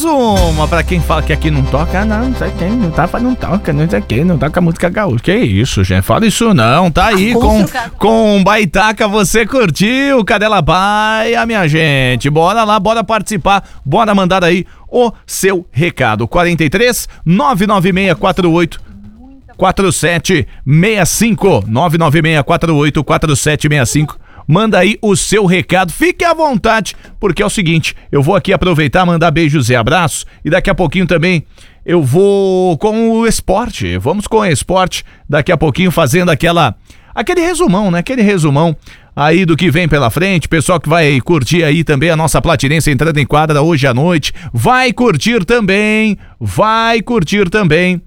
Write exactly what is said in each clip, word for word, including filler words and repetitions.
uma pra quem fala que aqui não toca. Ah, não, não sei quem, não, tá, não toca, não sei quem, não toca música gaúcha. Que isso, gente? Fala isso não, tá aí com, com Baitaca, você curtiu, Cadela Baia, minha gente. Bora lá, bora participar, bora mandar aí o seu recado. quarenta e três, nove nove seis quatro oito quatro sete seis cinco, nove nove seis quatro oito quatro sete seis cinco. Manda aí o seu recado, fique à vontade, porque é o seguinte, eu vou aqui aproveitar, mandar beijos e abraços, e daqui a pouquinho também eu vou com o esporte, vamos com o esporte, daqui a pouquinho fazendo aquela, aquele resumão, né, aquele resumão aí do que vem pela frente, pessoal que vai curtir aí também a nossa Platinense entrando em quadra hoje à noite, vai curtir também, vai curtir também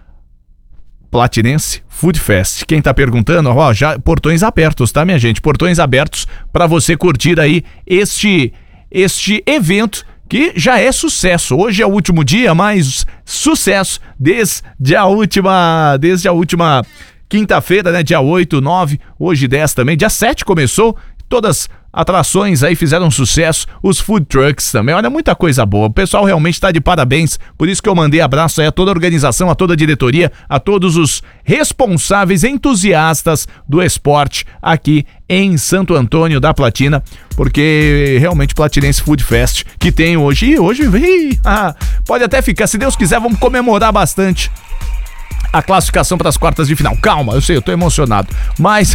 Platinense Food Fest. Quem tá perguntando, ó, já portões abertos, tá, minha gente? Portões abertos para você curtir aí este este evento que já é sucesso. Hoje é o último dia, mas sucesso desde a última desde a última quinta-feira, né? Dia oito, nove, hoje dez também. Dia sete começou. Todas atrações aí fizeram sucesso, os food trucks também, olha, muita coisa boa, o pessoal realmente está de parabéns, por isso que eu mandei abraço aí a toda a organização, a toda a diretoria, a todos os responsáveis, entusiastas do esporte aqui em Santo Antônio da Platina, porque realmente Platinense Food Fest que tem hoje, e hoje, ih, ah, pode até ficar, se Deus quiser, vamos comemorar bastante a classificação para as quartas de final. Calma, eu sei, eu tô emocionado. Mas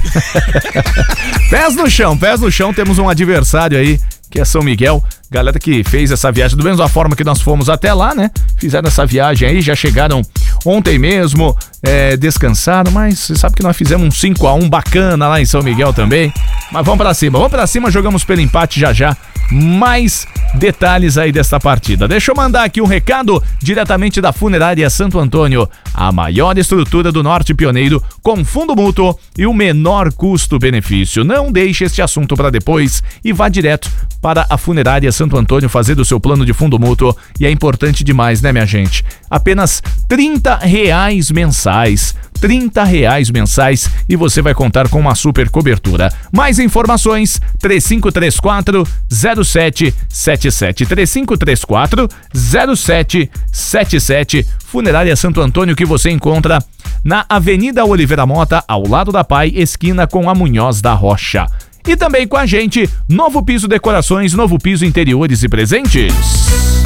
pés no chão, pés no chão, temos um adversário aí, que é São Miguel. Galera que fez essa viagem, do mesma forma que nós fomos até lá, né? Fizeram essa viagem aí, já chegaram ontem mesmo, é, descansaram, mas você sabe que nós fizemos um cinco a um bacana lá em São Miguel também. Mas vamos pra cima, vamos pra cima, jogamos pelo empate já já. Mais detalhes aí dessa partida. Deixa eu mandar aqui um recado diretamente da Funerária Santo Antônio, a maior estrutura do Norte Pioneiro, com fundo mútuo e o menor custo-benefício. Não deixe este assunto para depois e vá direto para a Funerária Santo Antônio fazer o seu plano de fundo mútuo, e é importante demais, né, minha gente? Apenas trinta reais mensais. trinta reais mensais e você vai contar com uma super cobertura. Mais informações, três cinco três quatro zero sete sete sete, três cinco três quatro zero sete sete sete. Funerária Santo Antônio, que você encontra na Avenida Oliveira Mota, ao lado da Pai, esquina com a Munhoz da Rocha. E também com a gente, Novo Piso Decorações, Novo Piso Interiores e Presentes.